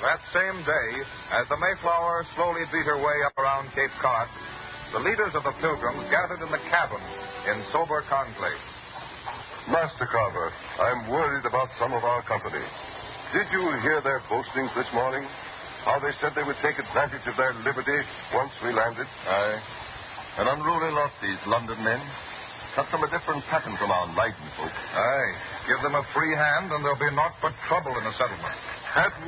that same day, as the Mayflower slowly beat her way up around Cape Cod, the leaders of the Pilgrims gathered in the cabin in sober conclave. Master Carver, I'm worried about some of our company. Did you hear their boastings this morning? How they said they would take advantage of their liberty once we landed? Aye. An unruly lot, these London men. Cut them a different pattern from our Leiden folk. Aye. Give them a free hand, and there'll be naught but trouble in the settlement. Had